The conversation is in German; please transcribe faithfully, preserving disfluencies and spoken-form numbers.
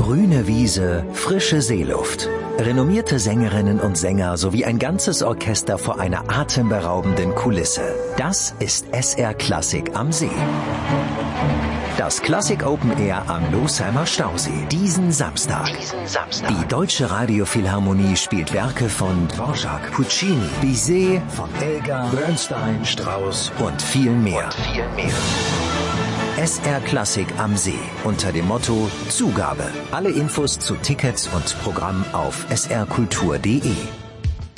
Grüne Wiese, frische Seeluft. Renommierte Sängerinnen und Sänger sowie ein ganzes Orchester vor einer atemberaubenden Kulisse. Das ist S R Klassik am See. Das Klassik Open Air am Losheimer Stausee. Diesen Samstag. Diesen Samstag. Die Deutsche Radiophilharmonie spielt Werke von Dvorak, Puccini, Bizet, von Elgar, Bernstein, Strauss und viel mehr. Und viel mehr. S R Klassik am See unter dem Motto Zugabe. Alle Infos zu Tickets und Programm auf s r kultur punkt d e.